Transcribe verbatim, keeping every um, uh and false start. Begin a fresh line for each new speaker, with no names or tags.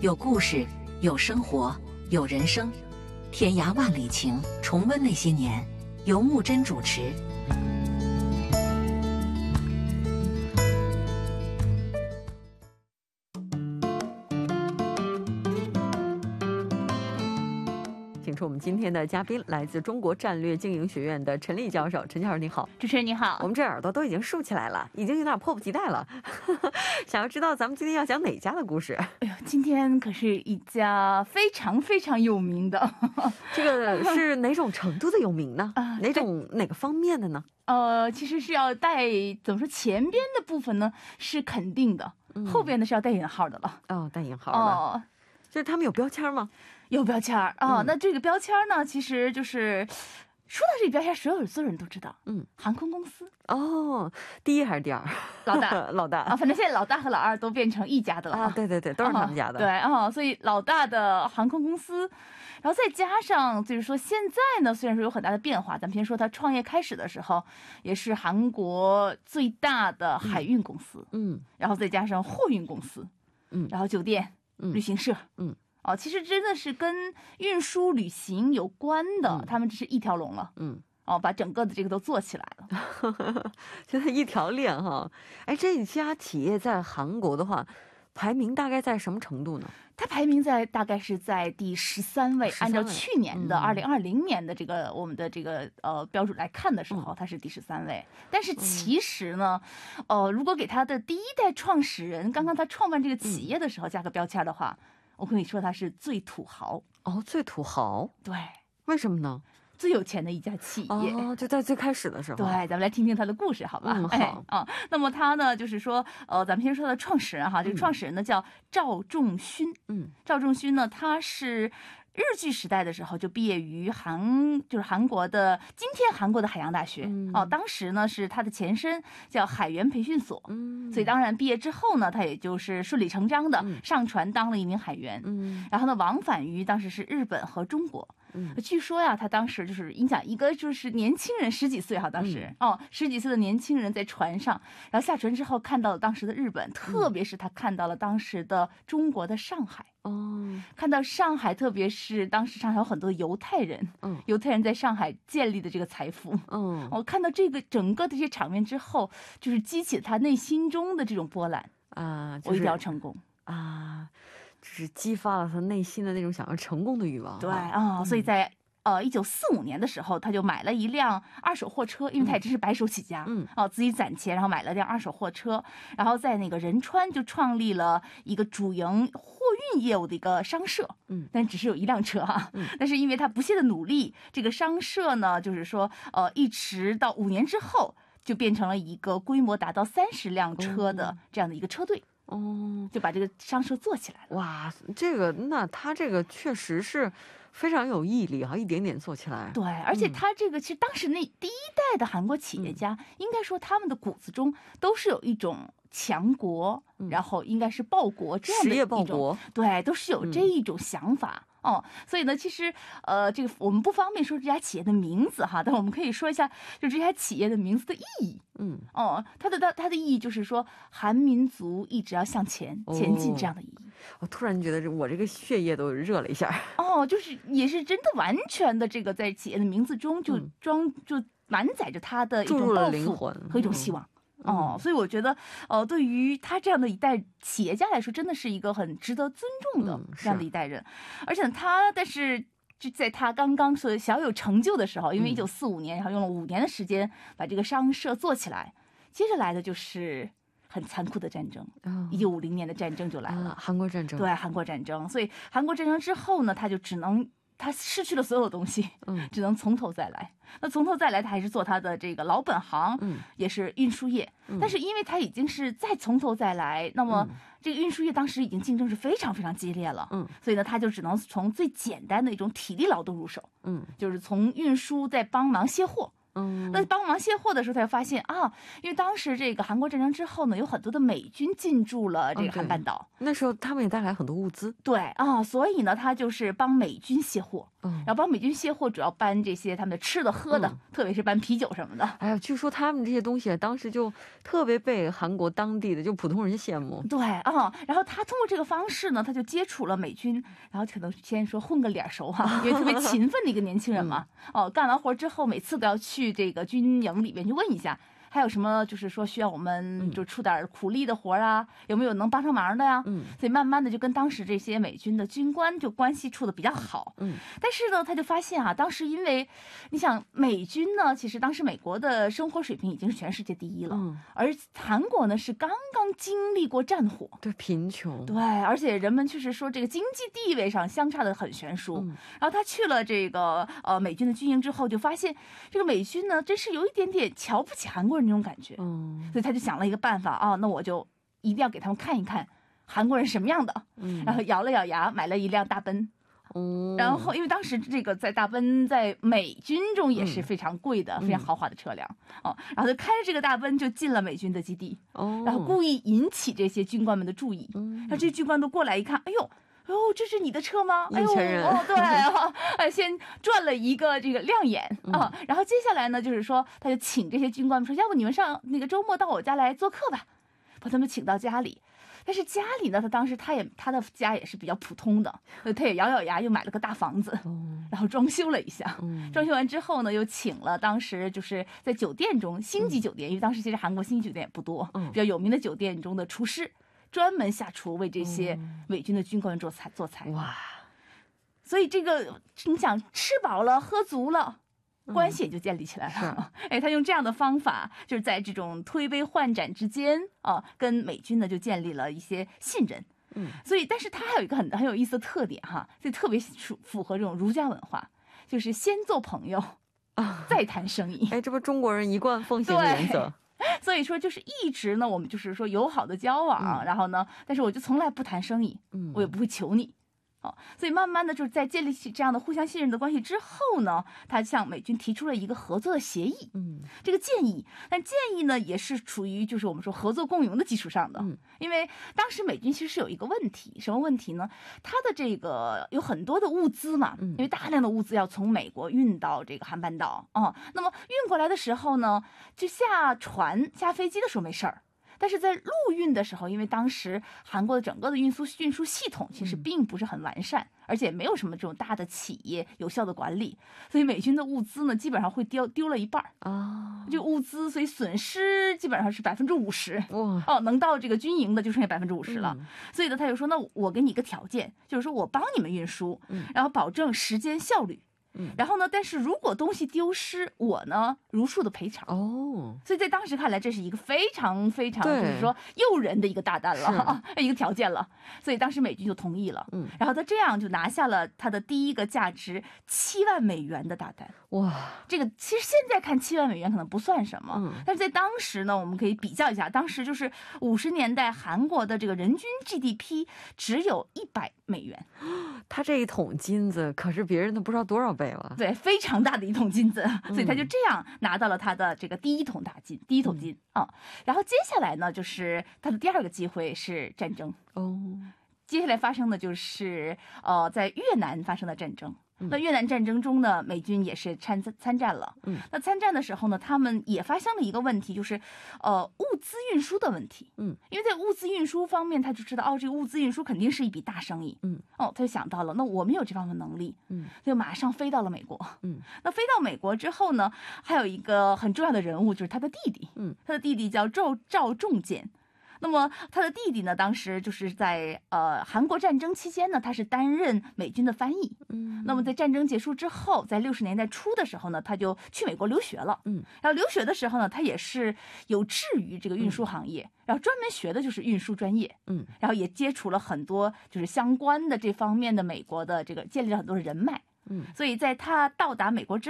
有故事，有生活，有人生。天涯万里情，重温那些年，由木真主持。
请出我们今天的嘉宾，来自中国战略经营学院的陈丽教授。陈教授你好。
主持人你好。
我们这耳朵都已经竖起来了，已经有点迫不及待了。想要知道咱们今天要讲哪家的故事？
哎呦，今天可是一家非常非常有名的。
这个是哪种程度的有名呢？啊、哪种哪个方面的呢？
呃，其实是要带怎么说，前边的部分呢是肯定的，嗯、后边的是要带引号的了。
哦，带引号的。哦，就是他们有标签吗？
有标签啊、哦嗯，那这个标签呢，其实就是说到这个标签，所有所有人都知道，嗯，航空公司。
哦，第一还是第二？
老大，
老大
啊，反正现在老大和老二都变成一家的了
啊，对对对，都是他们家的。
哦、对啊、哦，所以老大的航空公司，然后再加上就是说现在呢，虽然说有很大的变化，咱们先说他创业开始的时候，也是韩国最大的海运公司，嗯，然后再加上货运公司，嗯，然后酒店、嗯、旅行社，嗯。哦，其实真的是跟运输旅行有关的，嗯、他们这是一条龙了。嗯，哦，把整个的这个都做起来了，
现在一条链哈。哎，这一家企业在韩国的话，排名大概在什么程度呢？
它排名在大概是在第十三位，按照去年的二零二零年的这个、嗯、我们的这个呃标准来看的时候，它是第十三位。但是其实呢，嗯、呃，如果给他的第一代创始人，刚刚他创办这个企业的时候加个标签的话。我跟你说，他是最土豪
哦，最土豪，
对，
为什么呢？
最有钱的一家企业
哦，就在最开始的时候。
对，咱们来听听他的故事，好吧？
嗯，好、
哎、啊。那么他呢，就是说，呃，咱们先说他的创始人哈，这个创始人呢叫赵仲勋。嗯，赵仲勋呢，他是日据时代的时候就毕业于韩，就是韩国的今天韩国的海洋大学。嗯、哦，当时呢是他的前身叫海员培训所。嗯，所以当然毕业之后呢，他也就是顺理成章的上船当了一名海员。嗯，然后呢，往返于当时是日本和中国。嗯，据说呀，他当时就是影响一个就是年轻人十几岁哈，当时、嗯、哦十几岁的年轻人在船上，然后下船之后看到了当时的日本，特别是他看到了当时的中国的上海。哦，看到上海，特别是当时上海有很多犹太人，嗯，犹太人在上海建立的这个财富，嗯，我看到这个整个的这些场面之后，就是激起他内心中的这种波澜啊、就是，我一定要成功
啊。就是激发了他内心的那种想要成功的欲望。
对啊、嗯，所以在呃一九四五年的时候，他就买了一辆二手货车，因为他也真是白手起家，嗯，哦、啊，自己攒钱，然后买了辆二手货车，然后在那个仁川就创立了一个主营货运业务的一个商社，嗯，但只是有一辆车哈、啊，嗯，但是因为他不懈的努力，这个商社呢，就是说呃，一直到五年之后，就变成了一个规模达到三十辆车的这样的一个车队。哦，就把这个商社做起来了。
哇，这个那他这个确实是非常有毅力哈，一点点做起来。
对，而且他这个、嗯、其实当时那第一代的韩国企业家，嗯、应该说他们的骨子中都是有一种强国，嗯、然后应该是报国这样的一种，
实业报国，
对，都是有这一种想法。嗯哦，所以呢，其实，呃，这个我们不方便说这家企业的名字哈，但我们可以说一下，就这家企业的名字的意义。嗯，哦，它的它它的意义就是说，韩民族一直要向前前进这样的意义。哦、
我突然觉得我这个血液都热了一下。
哦，就是也是真的完全的这个在企业的名字中就装、嗯、就满载着它的一种抱负和一种希望。嗯哦，所以我觉得，呃，对于他这样的一代企业家来说，真的是一个很值得尊重的这样的一代人。嗯、而且他，但是就在他刚刚所小有成就的时候，因为一九四五年，然后用了五年的时间把这个商社做起来，接着来的就是很残酷的战争。一九五零年的战争就来了，
啊、韩国战争。
对，韩国战争。所以韩国战争之后呢，他就只能。他失去了所有东西，嗯，只能从头再来。那从头再来，他还是做他的这个老本行，嗯，也是运输业。嗯、但是因为他已经是再从头再来，那么这个运输业当时已经竞争是非常非常激烈了，嗯，所以呢，他就只能从最简单的一种体力劳动入手，嗯，就是从运输再帮忙卸货。嗯，那帮忙卸货的时候，才发现啊，因为当时这个韩国战争之后呢，有很多的美军进驻了这个韩半岛，
嗯、那时候他们也带来很多物资。
对啊，所以呢，他就是帮美军卸货。 然后帮美军卸货，主要搬这些他们的吃的喝的，嗯、特别是搬啤酒什么的。
哎呀，据说他们这些东西当时就特别被韩国当地的就普通人羡慕。
对啊、嗯，然后他通过这个方式呢，他就接触了美军，然后可能先说混个脸熟哈、啊，因为特别勤奋的一个年轻人嘛。嗯、哦，干完活之后，每次都要去这个军营里面去问一下。还有什么就是说需要我们就出点苦力的活啊、嗯、有没有能帮上忙的呀、嗯、所以慢慢的就跟当时这些美军的军官就关系处的比较好。嗯，但是呢他就发现啊，当时因为你想美军呢，其实当时美国的生活水平已经是全世界第一了、嗯、而韩国呢是刚刚经历过战火，
对，贫穷，
对，而且人们确实说这个经济地位上相差的很悬殊、嗯、然后他去了这个呃美军的军营之后，就发现这个美军呢真是有一点点瞧不起韩国人那种感觉，嗯，所以他就想了一个办法啊，那我就一定要给他们看一看韩国人什么样的，嗯，然后咬了咬牙买了一辆大奔，嗯，然后因为当时这个在大奔在美军中也是非常贵的、嗯、非常豪华的车辆、嗯、哦，然后就开着这个大奔就进了美军的基地，哦，然后故意引起这些军官们的注意，嗯，然后这些军官都过来一看，哎呦。哦，这是你的车吗？哎呦，哦，对啊，哎，先赚了一个这个亮眼啊、嗯，然后接下来呢，就是说，他就请这些军官们说，要不你们上那个周末到我家来做客吧，把他们请到家里。但是家里呢，他当时他也他的家也是比较普通的，他也咬咬牙又买了个大房子，嗯、然后装修了一下、嗯。装修完之后呢，又请了当时就是在酒店中星级酒店，嗯、因为当时其实韩国星级酒店也不多，嗯、比较有名的酒店中的厨师。专门下厨为这些美军的军官做菜做菜，哇！所以这个你想吃饱了喝足了，关系也就建立起来了。嗯、哎，他用这样的方法，就是在这种推杯换盏之间啊，跟美军呢就建立了一些信任。嗯，所以但是他还有一个很很有意思的特点哈，就特别符合这种儒家文化，就是先做朋友啊，再谈生意。
哎，这不中国人一贯奉行的原则。
所以说就是一直呢我们就是说友好的交往、嗯、然后呢但是我就从来不谈生意、嗯、我也不会求你、哦、所以慢慢的就是在建立起这样的互相信任的关系之后呢，他向美军提出了一个合作的协议，嗯，这个建议，但建议呢也是处于就是我们说合作共赢的基础上的、嗯、因为当时美军其实是有一个问题，什么问题呢？它的这个有很多的物资嘛，因为大量的物资要从美国运到这个韩半岛啊、哦，那么运过来的时候呢，就下船下飞机的时候没事儿，但是在陆运的时候，因为当时韩国的整个的运输运输系统其实并不是很完善、嗯、而且没有什么这种大的企业有效的管理，所以美军的物资呢基本上会丢丢了一半啊，就物资，所以损失基本上是百分之五十哦，能到这个军营的就剩下百分之五十了、嗯、所以呢他就说，那我给你一个条件，就是说我帮你们运输、嗯、然后保证时间效率，嗯，然后呢，但是如果东西丢失，我呢如数的赔偿哦。所以在当时看来，这是一个非常非常就是说诱人的一个大单了啊，一个条件了。所以当时美军就同意了，嗯，然后他这样就拿下了他的第一个价值七万美元的大单。哇，这个其实现在看七万美元可能不算什么，嗯，但是在当时呢，我们可以比较一下，当时就是五十年代韩国的这个人均 G D P 只有一百美元，
他这一桶金子可是别人的不知道多少倍。
对，非常大的一桶金子，所以他就这样拿到了他的这个第一桶大金，第一桶金啊、嗯。然后接下来呢，就是他的第二个机会是战争哦。接下来发生的就是呃，在越南发生的战争。那越南战争中呢，美军也是参参战了。嗯，那参战的时候呢，他们也发生了一个问题，就是，呃，物资运输的问题。嗯，因为在物资运输方面，他就知道，哦，这个物资运输肯定是一笔大生意。嗯，哦，他就想到了，那我们有这方面能力。嗯，就马上飞到了美国。嗯，那飞到美国之后呢，还有一个很重要的人物，就是他的弟弟。嗯，他的弟弟叫赵赵仲建。那么他的弟弟呢，当时就是在呃韩国战争期间呢，他是担任美军的翻译。嗯，那么在战争结束之后，在六十年代初的时候呢，他就去美国留学了。嗯，然后留学的时候呢，他也是有志于这个运输行业，嗯、然后专门学的就是运输专业。嗯，然后也接触了很多就是相关的这方面的美国的这个建立了很多人脉。嗯，所以在他到达美国之后。